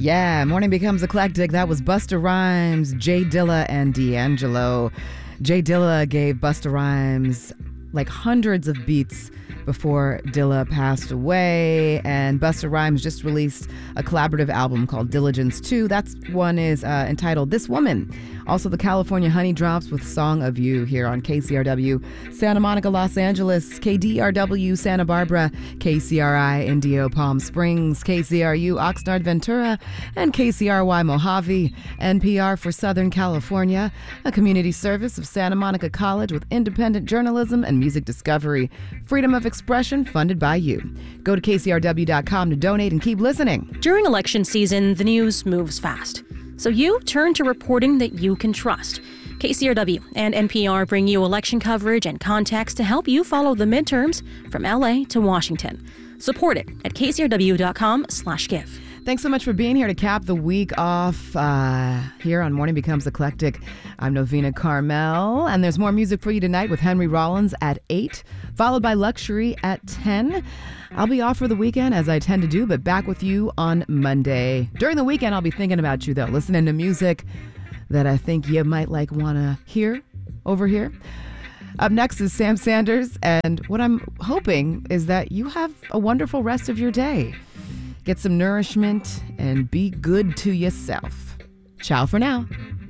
Yeah, morning becomes eclectic. That was Busta Rhymes, Jay Dilla, and D'Angelo. Jay Dilla gave Busta Rhymes like hundreds of beats before Dilla passed away, and Busta Rhymes just released a collaborative album called Diligence 2. That one is entitled This Woman. Also, the California Honey Drops with Song of You here on KCRW, Santa Monica, Los Angeles, KDRW, Santa Barbara, KCRI, Indio, Palm Springs, KCRU, Oxnard, Ventura, and KCRY, Mojave, NPR for Southern California, a community service of Santa Monica College with independent journalism and music discovery. Freedom of expression funded by you. Go to KCRW.com to donate and keep listening. During election season, the news moves fast. So you turn to reporting that you can trust. KCRW and NPR bring you election coverage and context to help you follow the midterms from LA to Washington. Support it at kcrw.com/give. Thanks so much for being here to cap the week off here on Morning Becomes Eclectic. I'm Novena Carmel, and there's more music for you tonight with Henry Rollins at 8, followed by Luxury at 10. I'll be off for the weekend, as I tend to do, but back with you on Monday. During the weekend, I'll be thinking about you, though, listening to music that I think you might want to hear over here. Up next is Sam Sanders, and what I'm hoping is that you have a wonderful rest of your day. Get some nourishment and be good to yourself. Ciao for now.